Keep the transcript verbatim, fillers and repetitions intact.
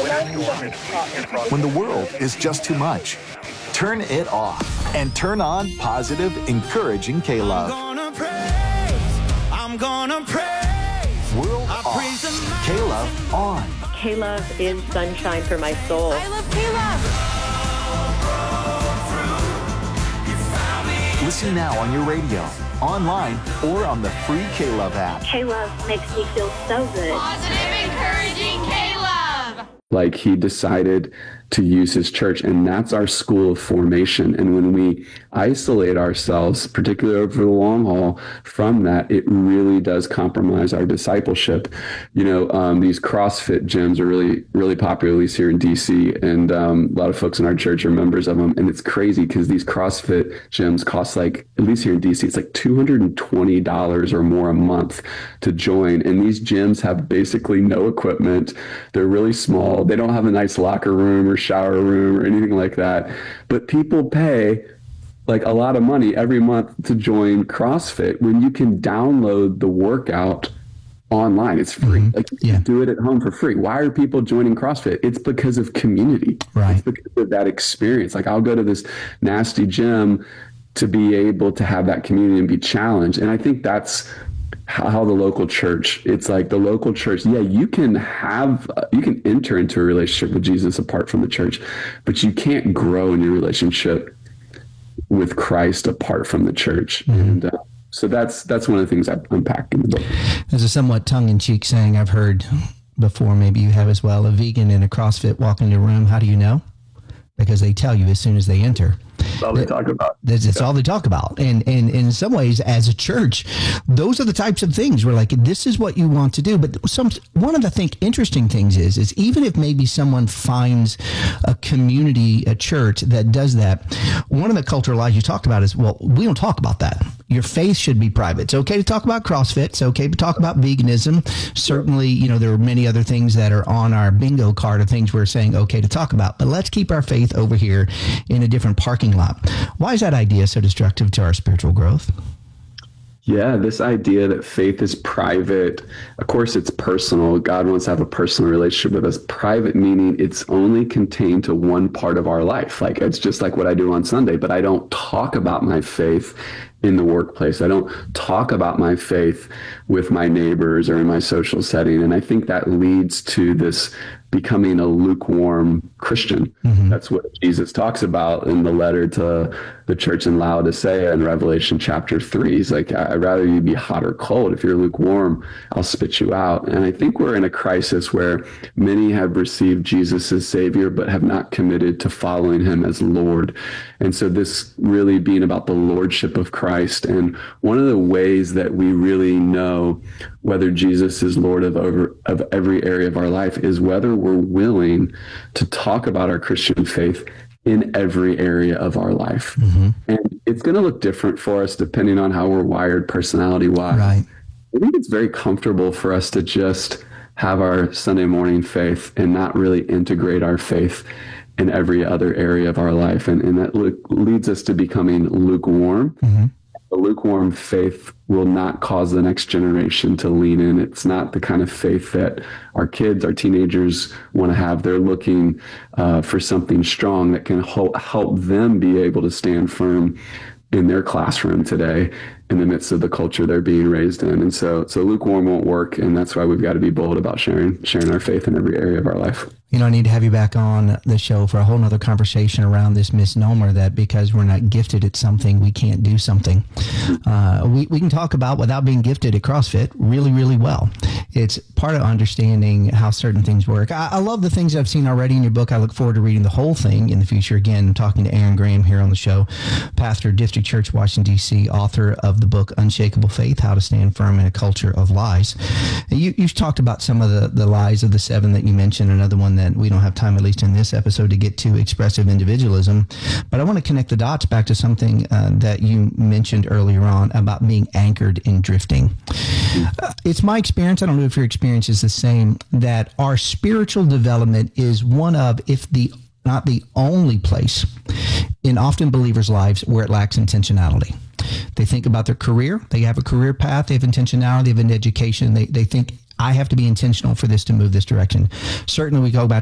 When the world is just too much, turn it off and turn on positive, encouraging K-Love. I'm gonna praise, I'm gonna praise. World I off, praise the K-Love on. K-Love is sunshine for my soul. I love K-Love. Listen now on your radio, online, or on the free K-Love app. K-Love makes me feel so good. Positive, encouraging K-Love. Like, he decided to use his church, and that's our school of formation. And when we isolate ourselves, particularly over the long haul, from that, it really does compromise our discipleship. You know, um, these CrossFit gyms are really, really popular, at least here in D C, and um, a lot of folks in our church are members of them. And it's crazy because these CrossFit gyms cost, like, at least here in D C, it's like two hundred twenty dollars or more a month to join. And these gyms have basically no equipment. They're really small. They don't have a nice locker room or shower room or anything like that. But people pay like a lot of money every month to join CrossFit when you can download the workout online. It's free. Mm-hmm. Like, you yeah. can do it at home for free. Why are people joining CrossFit? It's because of community. Right. It's because of that experience. Like, I'll go to this nasty gym to be able to have that community and be challenged. And I think that's how the local church, it's like the local church, yeah, you can have, you can enter into a relationship with Jesus apart from the church, but you can't grow in your relationship with Christ apart from the church. Mm-hmm. And uh, so that's that's one of the things I unpack in the book. There's a somewhat tongue-in-cheek saying I've heard before, maybe you have as well: a vegan and a CrossFit walk into a room. How do you know? Because they tell you as soon as they enter. That's all they talk about. That's, that's yeah. all they talk about. And, and, and in some ways, as a church, those are the types of things where, like, this is what you want to do. But some one of the think interesting things is, is even if maybe someone finds a community, a church that does that, one of the cultural lies you talked about is, well, we don't talk about that. Your faith should be private. It's okay to talk about CrossFit. It's okay to talk about veganism. Certainly, you know, there are many other things that are on our bingo card of things we're saying okay to talk about. But let's keep our faith over here in a different parking lot. Why is that idea so destructive to our spiritual growth? Yeah, this idea that faith is private, of course, it's personal. God wants to have a personal relationship with us. Private meaning it's only contained to one part of our life. Like, it's just like what I do on Sunday, but I don't talk about my faith in the workplace. I don't talk about my faith with my neighbors or in my social setting. And I think that leads to this becoming a lukewarm Christian. Mm-hmm. That's what Jesus talks about in the letter to the church in Laodicea in Revelation chapter three. He's like, I'd rather you be hot or cold. If you're lukewarm, I'll spit you out. And I think we're in a crisis where many have received Jesus as Savior, but have not committed to following him as Lord. And so this really being about the Lordship of Christ. And one of the ways that we really know whether Jesus is Lord of over of every area of our life is whether we're willing to talk about our Christian faith in every area of our life. Mm-hmm. And it's going to look different for us depending on how we're wired personality-wise. Right. I think it's very comfortable for us to just have our Sunday morning faith and not really integrate our faith in every other area of our life. And, and that le- leads us to becoming lukewarm. Mm-hmm. A lukewarm faith will not cause the next generation to lean in. It's not the kind of faith that our kids, our teenagers want to have. They're looking uh, for something strong that can ho- help them be able to stand firm in their classroom today in the midst of the culture they're being raised in. And so, so lukewarm won't work. And that's why we've got to be bold about sharing, sharing our faith in every area of our life. You know, I need to have you back on the show for a whole nother conversation around this misnomer that because we're not gifted at something, we can't do something. Uh, we, we can talk about without being gifted at CrossFit really, really well. It's part of understanding how certain things work. I, I love the things I've seen already in your book. I look forward to reading the whole thing in the future. Again, I'm talking to Aaron Graham here on the show, pastor, District Church, Washington, D C, author of the book Unshakable Faith, How to Stand Firm in a Culture of Lies. You, you've talked about some of the, the lies of the seven that you mentioned, another one that we don't have time, at least in this episode, to get to, expressive individualism. But I want to connect the dots back to something uh, that you mentioned earlier on about being anchored in drifting. Uh, it's my experience, I don't know if your experience is the same, that our spiritual development is one of, if the not the only place in often believers' lives where it lacks intentionality. They think about their career. They have a career path. They have intentionality. They have an education. They, they think, I have to be intentional for this to move this direction. Certainly, we go back